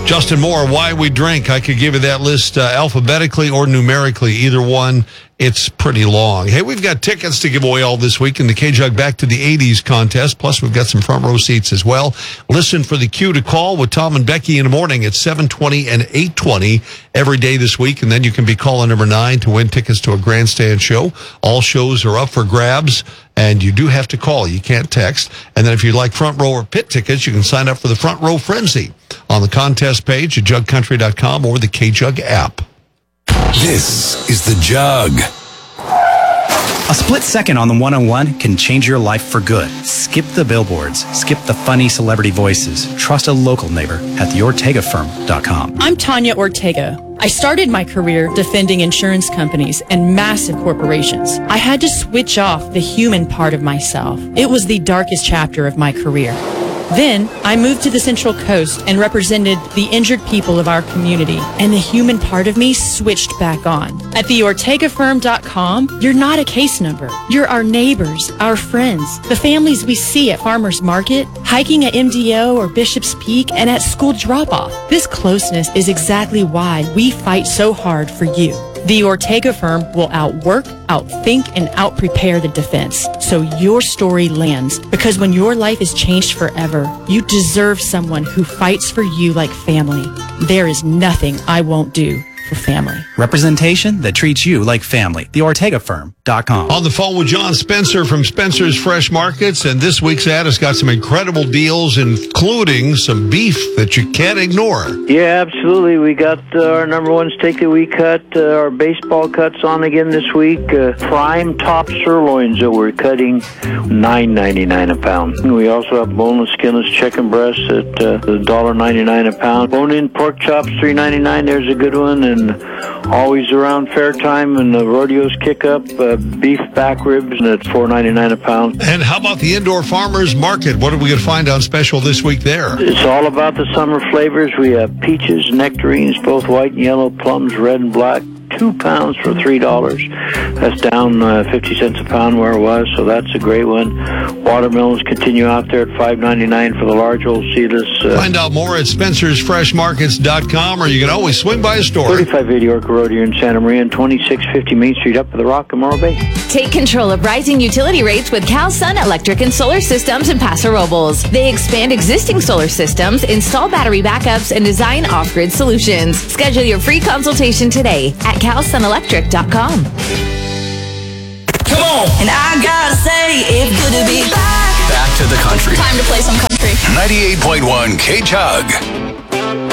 Justin Moore, Why We Drink. I could give you that list alphabetically or numerically, either one. It's pretty long. Hey, we've got tickets to give away all this week in the K-Jug Back to the 80s contest. Plus, we've got some front row seats as well. Listen for the cue to call with Tom and Becky in the morning at 7:20 and 8:20 every day this week. And then you can be caller number 9 to win tickets to a grandstand show. All shows are up for grabs, and you do have to call. You can't text. And then if you'd like front row or pit tickets, you can sign up for the Front Row Frenzy on the contest page at jugcountry.com or the K-Jug app. This is The Jug. A split second on the 101 can change your life for good. Skip the billboards. Skip the funny celebrity voices. Trust a local neighbor at theortegafirm.com. I'm Tanya Ortega. I started my career defending insurance companies and massive corporations. I had to switch off the human part of myself. It was the darkest chapter of my career. Then, I moved to the Central Coast and represented the injured people of our community, and the human part of me switched back on. At theortegafirm.com, you're not a case number. You're our neighbors, our friends, the families we see at Farmers Market, hiking at MDO or Bishop's Peak, and at school drop-off. This closeness is exactly why we fight so hard for you. The Ortega firm will outwork, outthink, and outprepare the defense, so your story lands. Because when your life is changed forever, you deserve someone who fights for you like family. There is nothing I won't do for family. Representation that treats you like family. TheOrtegaFirm.com. On the phone with John Spencer from Spencer's Fresh Markets, and this week's ad has got some incredible deals, including some beef that you can't ignore. Yeah, absolutely. We got our number one steak that we cut, our baseball cuts on again this week. Prime top sirloins that we're cutting, $9.99 a pound. And we also have boneless, skinless chicken breasts at $1.99 a pound. Bone-in pork chops, $3.99. There's a good one. And always around fair time and the rodeos kick up, beef back ribs at $4.99 a pound. And how about the Indoor Farmers Market? What are we going to find on special this week there? It's all about the summer flavors. We have peaches, nectarines, both white and yellow, plums, red and black. 2 pounds for $3. That's down 50 cents a pound where it was, so that's a great one. Watermelons continue out there at $5.99 for the large old seedless. Find out more at spencersfreshmarkets.com, or you can always swing by a store. 3580 Orca Road here in Santa Maria and 2650 Main Street up at the Rock in Morro Bay. Take control of rising utility rates with Cal Sun Electric and Solar Systems in Paso Robles. They expand existing solar systems, install battery backups, and design off-grid solutions. Schedule your free consultation today at calsunelectric.com. Come on! And I gotta say, it's good to be back. Back to the country. Time to play some country. 98.1 K-Jug.